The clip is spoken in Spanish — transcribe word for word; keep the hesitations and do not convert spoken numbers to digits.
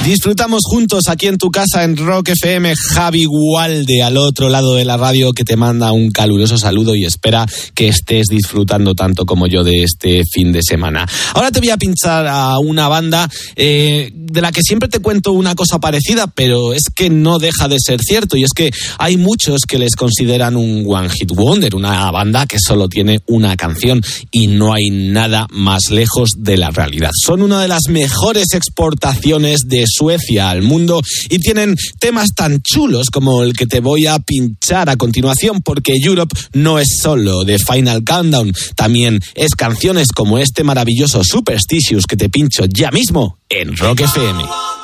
Disfrutamos juntos aquí en tu casa en Rock F M. Javi Gualde al otro lado de la radio, que te manda un caluroso saludo y espera que estés disfrutando tanto como yo de este fin de semana. Ahora te voy a pinchar a una banda eh, de la que siempre te cuento una cosa parecida, pero es que no deja de ser cierto, y es que hay muchos que les consideran un One Hit Wonder, una banda que solo tiene una canción, y no hay nada más lejos de la realidad. Son una de las mejores exportaciones de Suecia al mundo y tienen temas tan chulos como el que te voy a pinchar a continuación, porque Europe no es solo The Final Countdown, también es canciones como este maravilloso Superstitious que te pincho ya mismo en Rock F M.